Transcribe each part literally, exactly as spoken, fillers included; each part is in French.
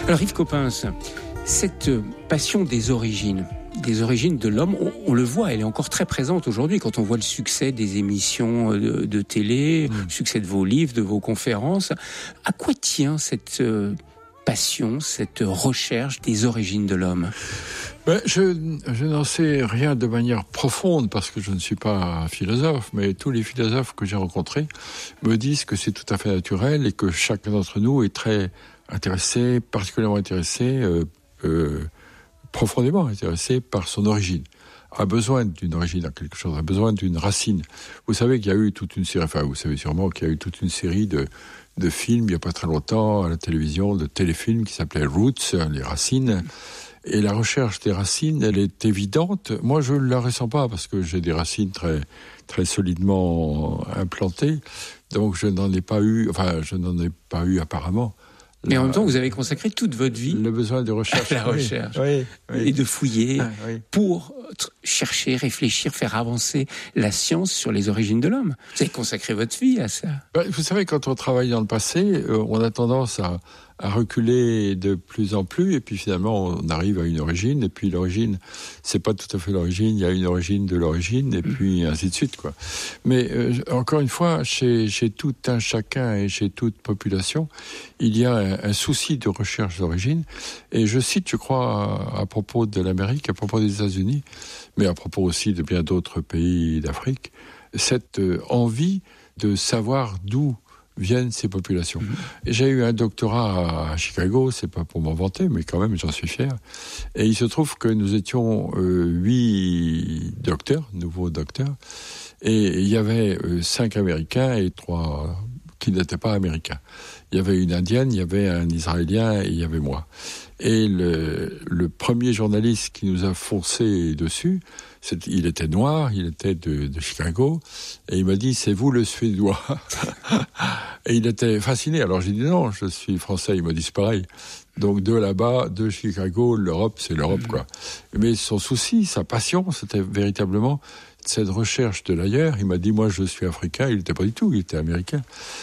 Alors Yves Coppens, cette passion des origines, des origines de l'homme, on, on le voit, elle est encore très présente aujourd'hui quand on voit le succès des émissions de, de télé, mmh. le succès de vos livres, de vos conférences. À quoi tient cette euh, passion, cette recherche des origines de l'homme ? Ben, je, je n'en sais rien de manière profonde parce que je ne suis pas un philosophe, mais tous les philosophes que j'ai rencontrés me disent que c'est tout à fait naturel et que chacun d'entre nous est très intéressé, particulièrement intéressé, euh, euh, profondément intéressé par son origine, a besoin d'une origine, a quelque chose, a besoin d'une racine. Vous savez qu'il y a eu toute une série, enfin vous savez sûrement qu'il y a eu toute une série de, de films, il n'y a pas très longtemps, à la télévision, de téléfilms qui s'appelaient Roots, les racines. Et la recherche des racines, elle est évidente. Moi, je ne la ressens pas parce que j'ai des racines très, très solidement implantées. Donc, je n'en ai pas eu, enfin, je n'en ai pas eu apparemment. Mais la, en même temps, vous avez consacré toute votre vie le besoin de recherche, à la recherche oui, oui, oui. et de fouiller ah, oui. pour chercher, réfléchir, faire avancer la science sur les origines de l'homme. Vous avez consacré votre vie à ça. Ben, vous savez, quand on travaille dans le passé, euh, on a tendance à, à reculer de plus en plus, et puis finalement, on arrive à une origine, et puis l'origine, c'est pas tout à fait l'origine, il y a une origine de l'origine, et puis mmh. ainsi de suite, quoi. Mais euh, encore une fois, chez, chez tout un chacun et chez toute population, il y a un, un souci de recherche d'origine, et je cite, je crois, à, à propos de l'Amérique, à propos des États-Unis, mais à propos aussi de bien d'autres pays d'Afrique, cette euh, envie de savoir d'où viennent ces populations. Mmh. J'ai eu un doctorat à Chicago, c'est pas pour m'en vanter, mais quand même j'en suis fier. Et il se trouve que nous étions euh, huit docteurs, nouveaux docteurs, et il y avait euh, cinq Américains et trois qui n'étaient pas Américains. Il y avait une Indienne, il y avait un Israélien et il y avait moi. Et le, le premier journaliste qui nous a foncé dessus, c'est, il était noir, il était de, de Chicago, et il m'a dit « c'est vous le Suédois ». Et il était fasciné. Alors j'ai dit « non, je suis français ». Il m'a dit « c'est pareil ». Donc de là-bas, de Chicago, l'Europe, c'est l'Europe, mmh. quoi. Mais son souci, sa passion, c'était véritablement cette recherche de l'ailleurs. Il m'a dit « moi, je suis africain ». Il n'était pas du tout, il était américain.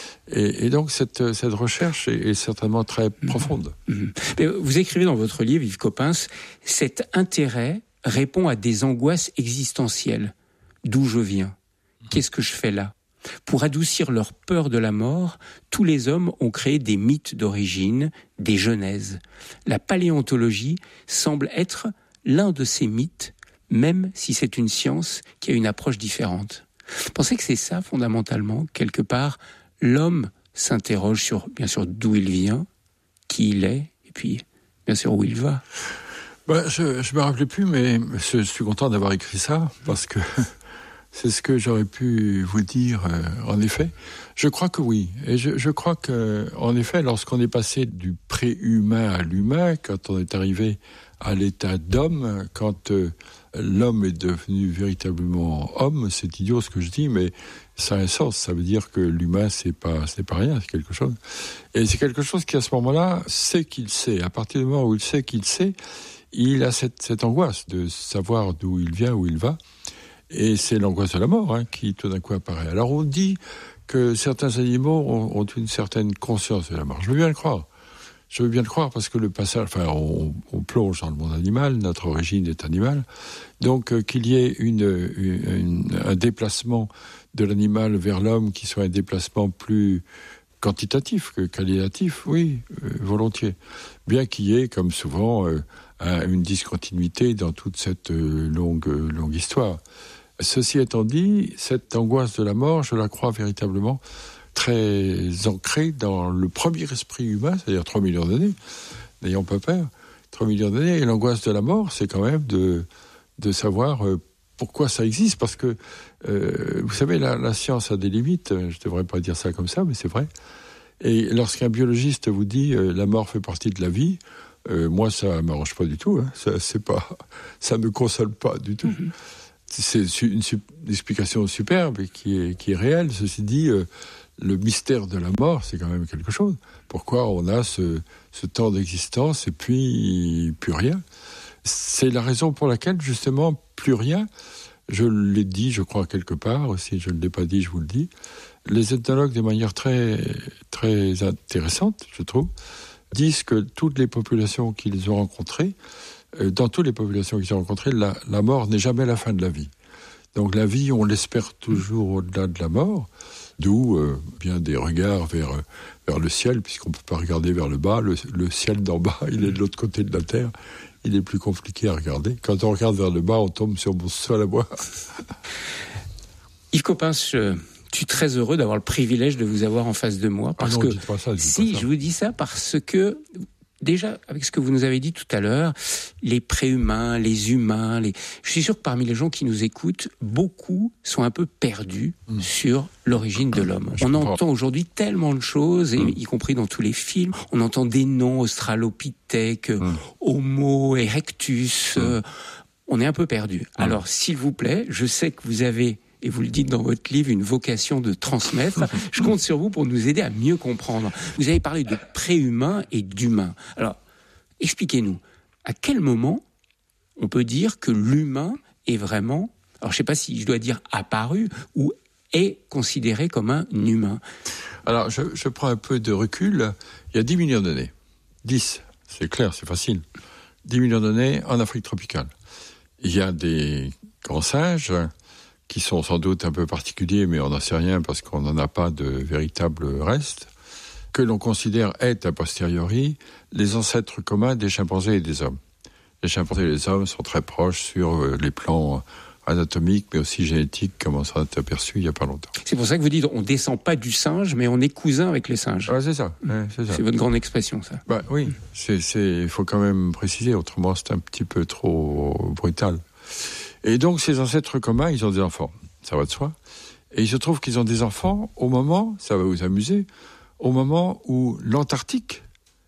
Et, et donc cette, cette recherche est, est certainement très profonde. Mmh. Mais vous écrivez dans votre livre, Yves Coppens, cet intérêt répond à des angoisses existentielles. D'où je viens ? Qu'est-ce que je fais là ? Pour adoucir leur peur de la mort, tous les hommes ont créé des mythes d'origine, des genèses. La paléontologie semble être l'un de ces mythes, même si c'est une science qui a une approche différente. Vous pensez que c'est ça, fondamentalement, quelque part, l'homme s'interroge sur, bien sûr, d'où il vient, qui il est, et puis, bien sûr, où il va. Ben, je ne me rappelais plus, mais je, je suis content d'avoir écrit ça, parce que c'est ce que j'aurais pu vous dire, euh, en effet. Je crois que oui. Et je, je crois que, en effet, lorsqu'on est passé du pré-humain à l'humain, quand on est arrivé à l'état d'homme, quand euh, l'homme est devenu véritablement homme, c'est idiot ce que je dis, mais ça a un sens. Ça veut dire que l'humain, c'est pas, c'est pas rien, c'est quelque chose. Et c'est quelque chose qui, à ce moment-là, sait qu'il sait. À partir du moment où il sait qu'il sait, il a cette, cette angoisse de savoir d'où il vient, où il va. Et c'est l'angoisse de la mort, hein, qui tout d'un coup apparaît. Alors on dit que certains animaux ont, ont une certaine conscience de la mort. Je veux bien le croire. Je veux bien le croire parce que le passage, enfin, on, on plonge dans le monde animal, notre origine est animale. Donc euh, qu'il y ait une, une, une, un déplacement de l'animal vers l'homme qui soit un déplacement plus quantitatif que qualitatif, oui, euh, volontiers. Bien qu'il y ait, comme souvent, euh, un, une discontinuité dans toute cette euh, longue, longue histoire. Ceci étant dit, cette angoisse de la mort, je la crois véritablement très ancrée dans le premier esprit humain, c'est-à-dire trois millions d'années, n'ayons pas peur, trois millions d'années, et l'angoisse de la mort, c'est quand même de, de savoir euh, pourquoi ça existe, parce que, euh, vous savez, la, la science a des limites, je ne devrais pas dire ça comme ça, mais c'est vrai, et lorsqu'un biologiste vous dit euh, la mort fait partie de la vie, euh, moi ça ne m'arrange pas du tout, hein, ça, c'est pas, ça ne me console pas du tout. Mm-hmm. C'est une, une explication superbe et qui est, qui est réelle. Ceci dit, euh, le mystère de la mort, c'est quand même quelque chose. Pourquoi on a ce, ce temps d'existence et puis plus rien ? C'est la raison pour laquelle, justement, plus rien, je l'ai dit, je crois, quelque part, si je ne l'ai pas dit, je vous le dis, les ethnologues, de manière très, très intéressante, je trouve, disent que toutes les populations qu'ils ont rencontrées, euh, dans toutes les populations qu'ils ont rencontrées, la, la mort n'est jamais la fin de la vie. Donc la vie, on l'espère toujours au-delà de la mort, d'où euh, bien des regards vers, vers le ciel, puisqu'on ne peut pas regarder vers le bas. Le, le ciel d'en bas, il est de l'autre côté de la terre. Il est plus compliqué à regarder. Quand on regarde vers le bas, on tombe sur mon sol à bois. Yves Coppens, je suis très heureux d'avoir le privilège de vous avoir en face de moi. Parce ah non, que dites pas ça, dites si, pas ça. je vous dis ça parce que, déjà, avec ce que vous nous avez dit tout à l'heure, les préhumains, les humains, les... je suis sûr que parmi les gens qui nous écoutent, beaucoup sont un peu perdus mmh. sur l'origine de l'homme. Je on comprends. Entend aujourd'hui tellement de choses, et, mmh. y compris dans tous les films. On entend des noms, Australopithèque, mmh. Homo erectus. Mmh. Euh, on est un peu perdus. Mmh. Alors, s'il vous plaît, je sais que vous avez... et vous le dites dans votre livre, une vocation de transmettre. Je compte sur vous pour nous aider à mieux comprendre. Vous avez parlé de préhumain et d'humain. Alors, expliquez-nous, à quel moment on peut dire que l'humain est vraiment, alors je ne sais pas si je dois dire apparu, ou est considéré comme un humain? Alors, je, je prends un peu de recul. Il y a dix millions d'années. dix, c'est clair, c'est facile. dix millions d'années en Afrique tropicale. Il y a des grands singes qui sont sans doute un peu particuliers, mais on n'en sait rien parce qu'on n'en a pas de véritable reste, que l'on considère être a posteriori les ancêtres communs des chimpanzés et des hommes. Les chimpanzés et les hommes sont très proches sur les plans anatomiques, mais aussi génétiques, comme on s'en est aperçu il n'y a pas longtemps. C'est pour ça que vous dites on ne descend pas du singe, mais on est cousin avec les singes. Ouais, c'est ça. Ouais, c'est ça. C'est votre grande expression, ça. Bah, oui, c'est, c'est, il faut quand même préciser, autrement c'est un petit peu trop brutal. Et donc, ces ancêtres communs, ils ont des enfants. Ça va de soi. Et il se trouve qu'ils ont des enfants au moment, ça va vous amuser, au moment où l'Antarctique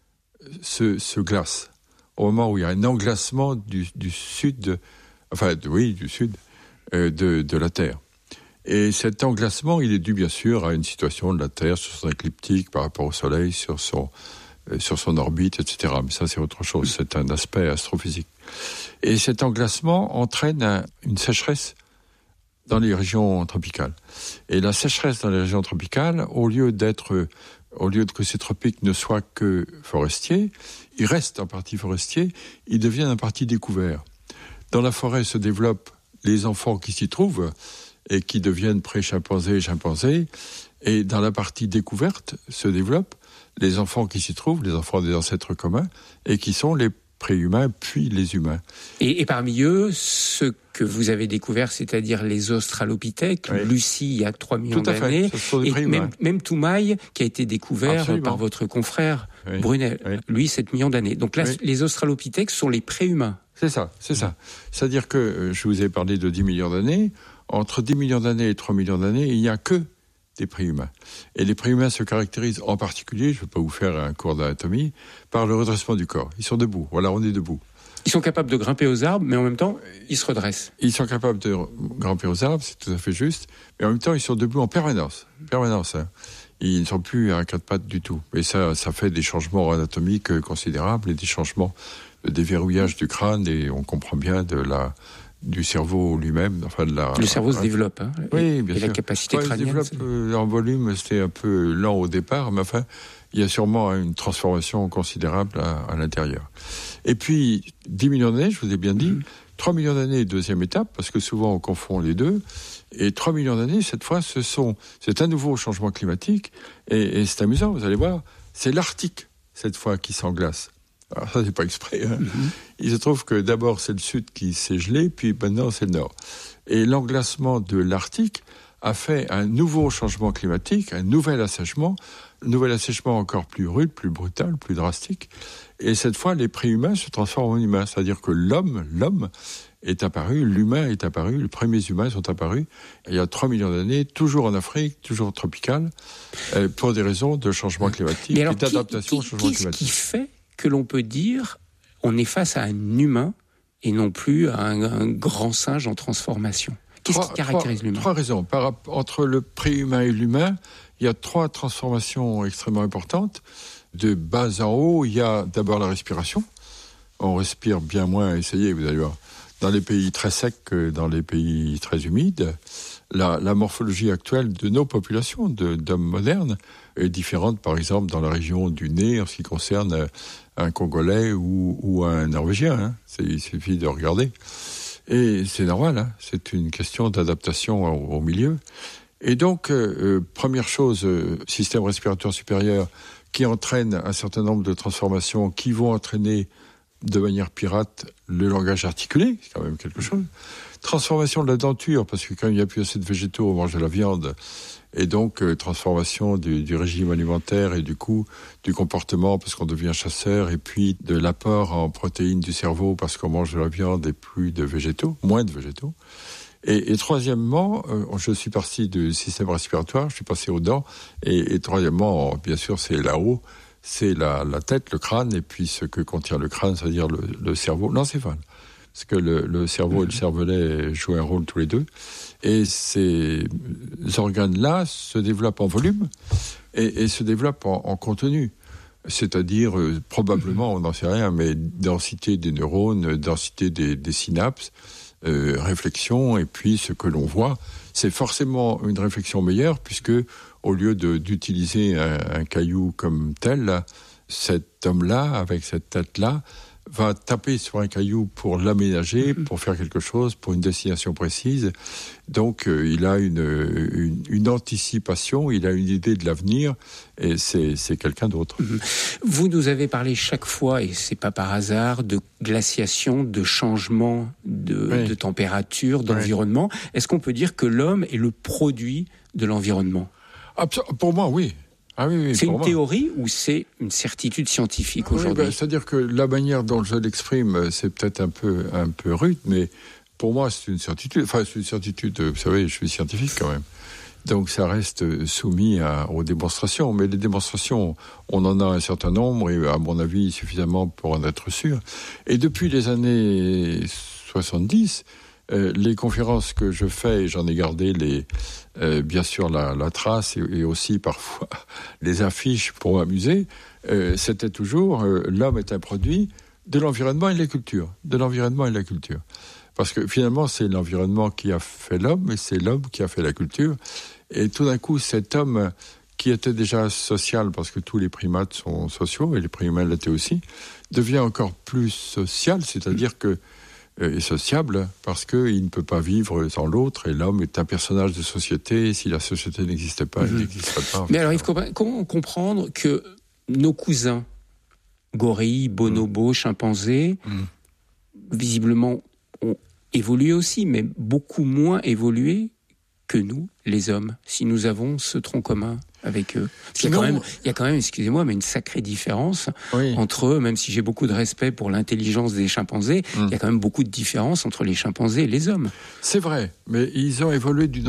se, se glace. Au moment où il y a un englacement du, du sud, enfin, oui, du sud euh, de, de la Terre. Et cet englacement, il est dû, bien sûr, à une situation de la Terre sur son écliptique par rapport au Soleil, sur son, euh, sur son orbite, et cetera. Mais ça, c'est autre chose. C'est un aspect astrophysique. Et cet englacement entraîne un, une sécheresse dans les régions tropicales. Et la sécheresse dans les régions tropicales, au lieu d'être, au lieu que ces tropiques ne soient que forestiers, ils restent en partie forestiers, ils deviennent en partie découverts. Dans la forêt se développent les enfants qui s'y trouvent et qui deviennent pré-chimpanzés et chimpanzés. Et dans la partie découverte se développent les enfants qui s'y trouvent, les enfants des ancêtres communs, et qui sont les préhumains, puis les humains. Et, et parmi eux, ceux que vous avez découverts, c'est-à-dire les Australopithèques, oui. Lucie, il y a trois millions Tout à d'années, fait. Ce sont des et préhumains. même, même Toumaï, qui a été découvert Absolument. Par votre confrère oui. Brunel, oui. lui, sept millions d'années. Donc là, oui. les Australopithèques sont les préhumains. C'est ça, c'est ça. C'est-à-dire que, euh, je vous ai parlé de dix millions d'années, entre dix millions d'années et trois millions d'années, il n'y a que des préhumains. Et les préhumains se caractérisent en particulier, je ne vais pas vous faire un cours d'anatomie, par le redressement du corps. Ils sont debout, voilà, on est debout. Ils sont capables de grimper aux arbres, mais en même temps, ils se redressent. Ils sont capables de grimper aux arbres, c'est tout à fait juste, mais en même temps, ils sont debout en permanence. Permanence, hein. Ils ne sont plus à quatre pattes du tout. Et ça, ça fait des changements anatomiques considérables et des changements de déverrouillage du crâne, et on comprend bien de la... du cerveau lui-même, enfin de la... Le cerveau se développe, hein, oui, bien et sûr. la capacité ouais, crânienne... Il se développe euh, en volume, c'était un peu lent au départ, mais enfin, il y a sûrement une transformation considérable à, à l'intérieur. Et puis, dix millions d'années, je vous ai bien dit, mmh. trois millions d'années, deuxième étape, parce que souvent on confond les deux, et trois millions d'années, cette fois, ce sont, c'est un nouveau changement climatique, et, et c'est amusant, vous allez voir, c'est l'Arctique, cette fois, qui s'englace. Alors ça, c'est pas exprès. Hein. Mm-hmm. Il se trouve que d'abord, c'est le sud qui s'est gelé, puis maintenant, c'est le nord. Et l'englacement de l'Arctique a fait un nouveau changement climatique, un nouvel assèchement, un nouvel assèchement encore plus rude, plus brutal, plus drastique. Et cette fois, les préhumains se transforment en humains. C'est-à-dire que l'homme, l'homme est apparu, l'humain est apparu, les premiers humains sont apparus il y a trois millions d'années, toujours en Afrique, toujours tropicale, euh, pour des raisons de changement climatique alors, et d'adaptation qui, qui, au changement qu'est-ce climatique. Qu'est-ce qui fait que l'on peut dire on est face à un humain et non plus à un, un grand singe en transformation? Qu'est-ce trois, qui caractérise trois, l'humain? Trois raisons. Par, entre le préhumain et l'humain, il y a trois transformations extrêmement importantes. De bas en haut, il y a d'abord la respiration. On respire bien moins, essayez, vous allez voir, dans les pays très secs que dans les pays très humides. La, la morphologie actuelle de nos populations, de, d'hommes modernes, est différente, par exemple, dans la région du nez, en ce qui concerne un Congolais ou, ou un Norvégien. Hein. C'est, il suffit de regarder. Et c'est normal, hein. C'est une question d'adaptation au, au milieu. Et donc, euh, première chose, euh, système respiratoire supérieur qui entraîne un certain nombre de transformations qui vont entraîner de manière pirate le langage articulé, c'est quand même quelque chose. Transformation de la denture, parce que quand il n'y a plus assez de végétaux, on mange de la viande. Et donc, euh, transformation du, du régime alimentaire et du coup, du comportement, parce qu'on devient chasseur, et puis de l'apport en protéines du cerveau, parce qu'on mange de la viande et plus de végétaux, moins de végétaux. Et, et troisièmement, euh, je suis parti du système respiratoire, je suis passé aux dents, et, et troisièmement, bien sûr, c'est là-haut, c'est la, la tête, le crâne, et puis ce que contient le crâne, c'est-à-dire le, le cerveau, l'encéphale. Parce que le, le cerveau et le cervelet jouent un rôle tous les deux. Et ces organes-là se développent en volume et, et se développent en, en contenu. C'est-à-dire, euh, probablement, on n'en sait rien, mais densité des neurones, densité des, des synapses, euh, réflexion, et puis ce que l'on voit, c'est forcément une réflexion meilleure, puisque au lieu de, d'utiliser un, un caillou comme tel, là, cet homme-là, avec cette tête-là, va taper sur un caillou pour l'aménager, pour faire quelque chose, pour une destination précise. Donc, euh, il a une, une, une anticipation, il a une idée de l'avenir, et c'est, c'est quelqu'un d'autre. Vous nous avez parlé chaque fois, et c'est pas par hasard, de glaciation, de changement de, oui. de température, d'environnement. Oui. Est-ce qu'on peut dire que l'homme est le produit de l'environnement ? Absol- Pour moi, oui. Ah oui, oui, c'est une moi. théorie ou c'est une certitude scientifique oui, aujourd'hui ? ben, c'est-à-dire que la manière dont je l'exprime, c'est peut-être un peu, un peu rude, mais pour moi, c'est une certitude. Enfin, c'est une certitude, vous savez, je suis scientifique quand même. Donc ça reste soumis à, aux démonstrations. Mais les démonstrations, on en a un certain nombre, et à mon avis, suffisamment pour en être sûr. Et depuis les années soixante-dix... Euh, les conférences que je fais, et j'en ai gardé les, euh, bien sûr la, la trace et, et aussi parfois les affiches pour m'amuser, euh, c'était toujours euh, l'homme est un produit de l'environnement et de la culture, de l'environnement et de la culture. Parce que finalement, c'est l'environnement qui a fait l'homme et c'est l'homme qui a fait la culture. Et tout d'un coup, cet homme qui était déjà social, parce que tous les primates sont sociaux et les primates l'étaient aussi, devient encore plus social, c'est-à-dire que est sociable parce qu'il ne peut pas vivre sans l'autre et l'homme est un personnage de société et si la société n'existait pas, mmh. il n'existerait pas. Mais alors, il faut comment comprendre que nos cousins, gorilles, bonobos, mmh. chimpanzés, mmh. visiblement ont évolué aussi, mais beaucoup moins évolué que nous, les hommes, si nous avons ce tronc commun avec eux. Il y a quand même, il y a quand même, excusez-moi, mais une sacrée différence oui. entre eux, même si j'ai beaucoup de respect pour l'intelligence des chimpanzés, mmh. il y a quand même beaucoup de différence entre les chimpanzés et les hommes. C'est vrai, mais ils ont évolué d'une